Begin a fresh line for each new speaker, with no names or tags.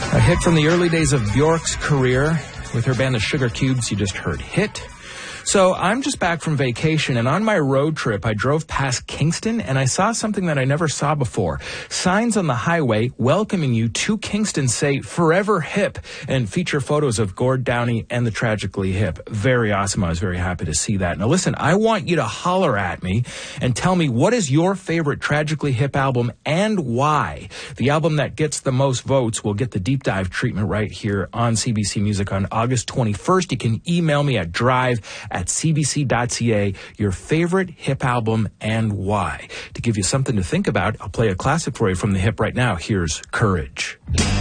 A hit from the early days of Bjork's career. With her band The Sugar Cubes, you just heard Hit. So I'm just back from vacation, and on my road trip, I drove past Kingston, and I saw something that I never saw before. Signs on the highway welcoming you to Kingston say, "Forever Hip," and feature photos of Gord Downie and the Tragically Hip. Very awesome. I was very happy to see that. Now listen, I want you to holler at me and tell me, what is your favorite Tragically Hip album and why? The album that gets the most votes will get the deep dive treatment right here on CBC Music on August 21st. You can email me at drive@cbc.ca your favorite Hip album and why. To give you something to think about, I'll play a classic for you from the Hip right now. Here's Courage.